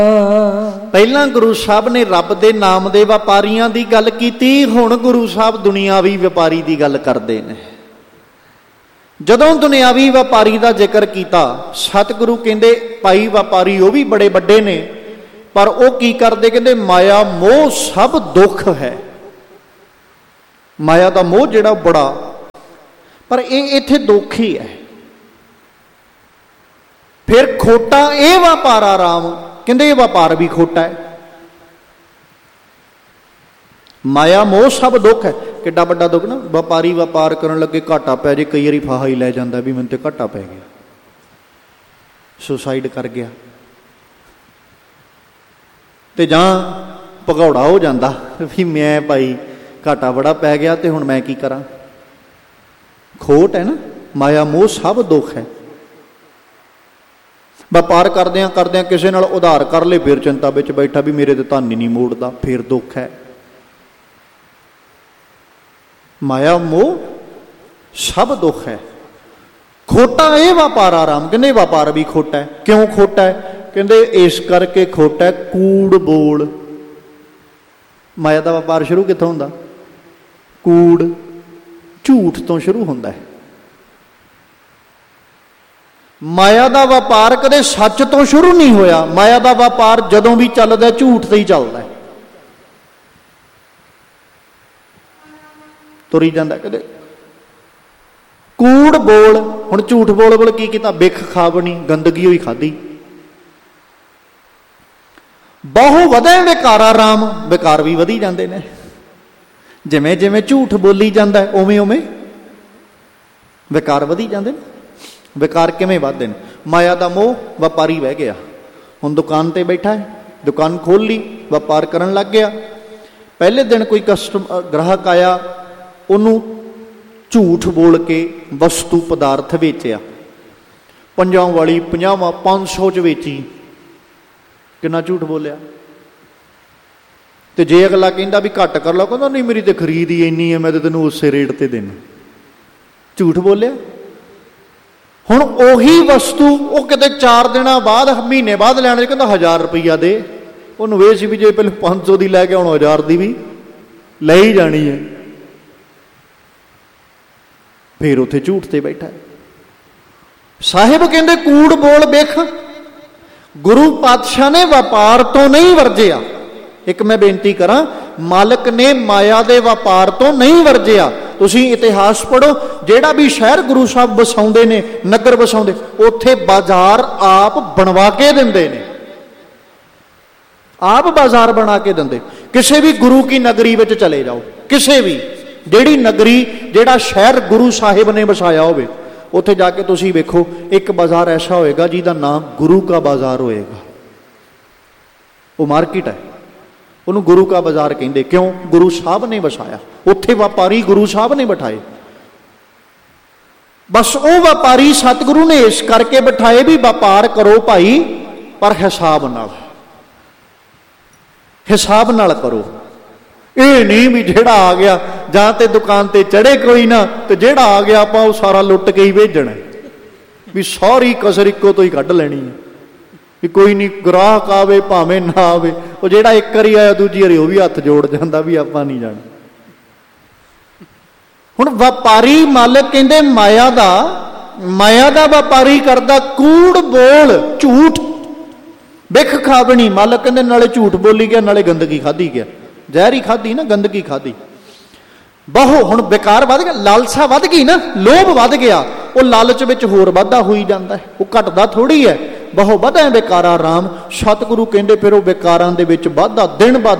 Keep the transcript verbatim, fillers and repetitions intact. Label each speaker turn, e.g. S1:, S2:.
S1: ਪਹਿਲਾਂ ਗੁਰੂ ਸਾਹਿਬ ਨੇ ਰੱਬ ਦੇ ਨਾਮ ਦੇ ਵਪਾਰੀਆਂ ਦੀ ਗੱਲ ਕੀਤੀ, ਹੁਣ ਗੁਰੂ ਸਾਹਿਬ ਦੁਨਿਆਵੀ ਵਪਾਰੀ ਦੀ ਗੱਲ ਕਰਦੇ ਨੇ। ਜਦੋਂ ਦੁਨਿਆਵੀ ਵਪਾਰੀ ਦਾ ਜ਼ਿਕਰ ਕੀਤਾ, ਸਤਿਗੁਰੂ ਕਹਿੰਦੇ ਭਾਈ ਵਪਾਰੀ ਉਹ ਵੀ ਬੜੇ ਵੱਡੇ ਨੇ, ਪਰ ਉਹ ਕੀ ਕਰਦੇ, ਕਹਿੰਦੇ ਮਾਇਆ ਮੋਹ ਸਭ ਦੁੱਖ ਹੈ। ਮਾਇਆ ਦਾ ਮੋਹ ਜਿਹੜਾ ਬੜਾ, ਪਰ ਇਹ ਇੱਥੇ ਦੁੱਖ ਹੀ ਹੈ। ਫਿਰ ਖੋਟਾ ਇਹ ਵਪਾਰਾ ਰਾਮ, ਕਹਿੰਦੇ ਇਹ ਵਪਾਰ ਵੀ ਖੋਟਾ ਹੈ। ਮਾਇਆ ਮੋਹ ਸਭ ਦੁੱਖ ਹੈ। ਕਿੱਡਾ ਵੱਡਾ ਦੁੱਖ ਨਾ, ਵਪਾਰੀ ਵਪਾਰ ਕਰਨ ਲੱਗੇ ਘਾਟਾ ਪੈ ਜੇ, ਕਈ ਵਾਰੀ ਫਾਹਾ ਹੀ ਲੈ ਜਾਂਦਾ ਵੀ ਮੈਨੂੰ ਤੇ ਘਾਟਾ ਪੈ ਗਿਆ, ਸੁਸਾਈਡ ਕਰ ਗਿਆ, ਤੇ ਜਾਂ ਭਗੌੜਾ ਹੋ ਜਾਂਦਾ ਵੀ ਮੈਂ ਭਾਈ ਘਾਟਾ ਬੜਾ ਪੈ ਗਿਆ ਤੇ ਹੁਣ ਮੈਂ ਕੀ ਕਰਾਂ। ਖੋਟ ਹੈ ਨਾ, ਮਾਇਆ ਮੋਹ ਸਭ ਦੁੱਖ ਹੈ। ਵਪਾਰ ਕਰਦਿਆਂ ਕਰਦਿਆਂ ਕਿਸੇ ਨਾਲ ਉਧਾਰ ਕਰ ਲਏ, ਫਿਰ ਚਿੰਤਾ ਵਿੱਚ ਬੈਠਾ ਵੀ ਮੇਰੇ ਤੇ ਧਨ ਹੀ ਨਹੀਂ ਮੋੜਦਾ, ਫਿਰ ਦੁੱਖ ਹੈ। ਮਾਇਆ ਮੋਹ ਸਭ ਦੁੱਖ ਹੈ। ਖੋਟਾ ਇਹ ਵਪਾਰ ਆਰਾਮ, ਕਹਿੰਦੇ ਵਪਾਰ ਵੀ ਖੋਟਾ ਹੈ। ਕਿਉਂ ਖੋਟਾ ਹੈ, ਕਹਿੰਦੇ ਇਸ ਕਰਕੇ ਖੋਟਾ ਹੈ, ਕੂੜ ਬੋਲ। ਮਾਇਆ ਦਾ ਵਪਾਰ ਸ਼ੁਰੂ ਕਿੱਥੋਂ ਹੁੰਦਾ, ਕੂੜ ਝੂਠ ਤੋਂ ਸ਼ੁਰੂ ਹੁੰਦਾ ਹੈ। ਮਾਇਆ ਦਾ ਵਪਾਰ ਕਦੇ ਸੱਚ ਤੋਂ ਸ਼ੁਰੂ ਨਹੀਂ ਹੋਇਆ। ਮਾਇਆ ਦਾ ਵਪਾਰ ਜਦੋਂ ਵੀ ਚੱਲਦਾ ਝੂਠ ਤੇ ਹੀ ਚੱਲਦਾ ਹੈ, ਤੁਰੀ ਜਾਂਦਾ। ਕਦੇ ਕੂੜ ਬੋਲ, ਹੁਣ ਝੂਠ ਬੋਲ ਬੋਲ ਕੀ ਕੀਤਾ, ਬਿਖ ਖਾਵਣੀ, ਗੰਦਗੀ ਹੋਈ ਖਾਧੀ। ਬਹੁ ਵਧੇ ਵਿਕਾਰਾ ਰਾਮ, ਵਿਕਾਰ ਵੀ ਵਧੀ ਜਾਂਦੇ ਨੇ। ਜਿਵੇਂ ਜਿਵੇਂ ਝੂਠ ਬੋਲੀ ਜਾਂਦਾ ਉਵੇਂ ਉਵੇਂ ਵਿਕਾਰ ਵਧੀ ਜਾਂਦੇ ਨੇ। ਵਿਕਾਰ ਕਿਵੇਂ ਵੱਧਦੇ ਨੇ, ਮਾਇਆ ਦਾ ਮੋਹ, ਵਪਾਰੀ ਬਹਿ ਗਿਆ। ਹੁਣ ਦੁਕਾਨ ਤੇ ਬੈਠਾ ਹੈ, ਦੁਕਾਨ ਖੋਲ ਲਈ, ਵਪਾਰ ਕਰਨ ਲੱਗ ਗਿਆ। ਪਹਿਲੇ ਦਿਨ ਕੋਈ ਕਸਟਮਰ ਗ੍ਰਾਹਕ ਆਇਆ, ਉਹਨੂੰ ਝੂਠ ਬੋਲ ਕੇ ਵਸਤੂ ਪਦਾਰਥ ਵੇਚਿਆ। ਪੰਜਾਂ ਵਾਲੀ ਪੰਜਾਹਾਂ ਪੰਜ ਸੌ ਚ ਵੇਚੀ। ਕਿੰਨਾ ਝੂਠ ਬੋਲਿਆ। ਤੇ ਜੇ ਅਗਲਾ ਕਹਿੰਦਾ ਵੀ ਘੱਟ ਕਰ ਲਓ, ਕਹਿੰਦਾ ਨਹੀਂ ਮੇਰੀ ਤੇ ਖਰੀਦ ਹੀ ਇੰਨੀ ਹੈ, ਮੈਂ ਤੇ ਤੈਨੂੰ ਉਸੇ ਰੇਟ ਤੇ ਦੇਣਾ। ਝੂਠ ਬੋਲਿਆ। ਹੁਣ ਉਹੀ ਵਸਤੂ ਉਹ ਕਿਤੇ ਚਾਰ ਦਿਨਾਂ ਬਾਅਦ, ਮਹੀਨੇ ਬਾਅਦ ਲੈਣ, ਕਹਿੰਦਾ ਹਜ਼ਾਰ ਰੁਪਈਆ ਦੇ। ਉਹਨੂੰ ਇਹ ਸੀ ਵੀ ਜੇ ਪਹਿਲਾਂ ਪੰਜ ਸੌ ਦੀ ਲੈ ਕੇ ਹੁਣ ਹਜ਼ਾਰ ਦੀ ਵੀ ਲੈ ਹੀ ਜਾਣੀ ਹੈ। ਫਿਰ ਉੱਥੇ ਝੂਠ ਤੇ ਬੈਠਾ। ਸਾਹਿਬ ਕਹਿੰਦੇ ਕੂੜ ਬੋਲ ਬਿਖ। ਗੁਰੂ ਪਾਤਸ਼ਾਹ ਨੇ ਵਪਾਰ ਤੋਂ ਨਹੀਂ ਵਰਜਿਆ। ਇੱਕ ਮੈਂ ਬੇਨਤੀ ਕਰਾਂ, ਮਾਲਕ ਨੇ ਮਾਇਆ ਦੇ ਵਪਾਰ ਤੋਂ ਨਹੀਂ ਵਰਜਿਆ। ਤੁਸੀਂ ਇਤਿਹਾਸ ਪੜ੍ਹੋ, ਜਿਹੜਾ ਵੀ ਸ਼ਹਿਰ ਗੁਰੂ ਸਾਹਿਬ ਵਸਾਉਂਦੇ ਨੇ, ਨਗਰ ਵਸਾਉਂਦੇ, ਉੱਥੇ ਬਾਜ਼ਾਰ ਆਪ ਬਣਵਾ ਕੇ ਦਿੰਦੇ ਨੇ। ਆਪ ਬਾਜ਼ਾਰ ਬਣਾ ਕੇ ਦਿੰਦੇ। ਕਿਸੇ ਵੀ ਗੁਰੂ ਕੀ ਨਗਰੀ ਵਿੱਚ ਚਲੇ ਜਾਓ, ਕਿਸੇ ਵੀ ਜਿਹੜੀ ਨਗਰੀ, ਜਿਹੜਾ ਸ਼ਹਿਰ ਗੁਰੂ ਸਾਹਿਬ ਨੇ ਵਸਾਇਆ ਹੋਵੇ, ਉੱਥੇ ਜਾ ਕੇ ਤੁਸੀਂ ਵੇਖੋ, ਇੱਕ ਬਾਜ਼ਾਰ ਐਸਾ ਹੋਏਗਾ ਜਿਹਦਾ ਨਾਮ ਗੁਰੂ ਕਾ ਬਾਜ਼ਾਰ ਹੋਏਗਾ। ਉਹ ਮਾਰਕੀਟ ਹੈ, ਉਹਨੂੰ ਗੁਰੂ ਕਾ ਬਾਜ਼ਾਰ ਕਹਿੰਦੇ। ਕਿਉਂ? ਗੁਰੂ ਸਾਹਿਬ ਨੇ ਵਸਾਇਆ। ਉੱਥੇ ਵਪਾਰੀ ਗੁਰੂ ਸਾਹਿਬ ਨੇ ਬਿਠਾਏ। ਬਸ ਉਹ ਵਪਾਰੀ ਸਤਿਗੁਰੂ ਨੇ ਇਸ ਕਰਕੇ ਬਿਠਾਏ ਵੀ ਵਪਾਰ ਕਰੋ ਭਾਈ, ਪਰ ਹਿਸਾਬ ਨਾਲ, ਹਿਸਾਬ ਨਾਲ ਕਰੋ। ਇਹ ਨਹੀਂ ਵੀ ਜਿਹੜਾ ਆ ਗਿਆ ਜਾਂ ਤੇ ਦੁਕਾਨ ਤੇ ਚੜੇ ਕੋਈ ਨਾ, ਤੇ ਜਿਹੜਾ ਆ ਗਿਆ ਆਪਾਂ ਉਹ ਸਾਰਾ ਲੁੱਟ ਕੇ ਹੀ ਭੇਜਣਾ, ਵੀ ਸਾਰੀ ਕਸਰ ਇੱਕੋ ਤੋਂ ਹੀ ਕੱਢ ਲੈਣੀ ਹੈ, ਵੀ ਕੋਈ ਨਹੀਂ ਗ੍ਰਾਹਕ ਆਵੇ ਭਾਵੇਂ ਨਾ ਆਵੇ। ਉਹ ਜਿਹੜਾ ਇੱਕ ਵਾਰੀ ਆਇਆ ਦੂਜੀ ਵਾਰੀ ਉਹ ਵੀ ਹੱਥ ਜੋੜ ਜਾਂਦਾ ਵੀ ਆਪਾਂ ਨਹੀਂ ਜਾਣਾ। ਹੁਣ ਵਪਾਰੀ ਮਾਲਕ ਕਹਿੰਦੇ ਮਾਇਆ ਦਾ, ਮਾਇਆ ਦਾ ਵਪਾਰੀ ਕਰਦਾ ਕੂੜ ਬੋਲ, ਝੂਠ ਬਿਖ ਖਾਵਣੀ। ਮਾਲਕ ਕਹਿੰਦੇ ਨਾਲੇ ਝੂਠ ਬੋਲੀ ਗਿਆ, ਨਾਲੇ ਗੰਦਗੀ ਖਾਧੀ ਗਿਆ। ਜ਼ਹਿਰ ਹੀ ਖਾਧੀ ਨਾ, ਗੰਦਗੀ ਖਾਧੀ। ਬਹੁ ਹੁਣ ਬੇਕਾਰ ਵੱਧ ਗਿਆ, ਲਾਲਸਾ ਵੱਧ ਗਈ ਨਾ, ਲੋਭ ਵੱਧ ਗਿਆ। ਉਹ ਲਾਲਚ ਵਿੱਚ ਹੋਰ ਵਾਧਾ ਹੋਈ ਜਾਂਦਾ ਹੈ, ਉਹ ਘਟਦਾ ਥੋੜ੍ਹੀ ਹੈ। ਬਹੁ ਵਧੈ ਵਿਕਾਰਾ ਰਾਮ। ਸਤਿਗੁਰੂ ਕਹਿੰਦੇ ਫਿਰ ਉਹ ਵਿਕਾਰਾਂ ਦੇ ਵਿੱਚ ਵਾਧਾ ਦਿਨ ਬ